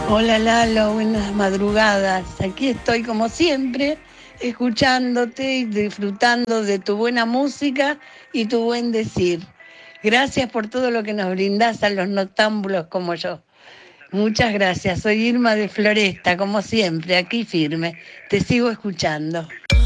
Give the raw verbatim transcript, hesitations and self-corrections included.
Hola Lalo, buenas madrugadas. Aquí estoy como siempre, escuchándote y disfrutando de tu buena música y tu buen decir. Gracias por todo lo que nos brindás a los noctámbulos como yo. Muchas gracias. Soy Irma de Floresta, como siempre, aquí firme. Te sigo escuchando.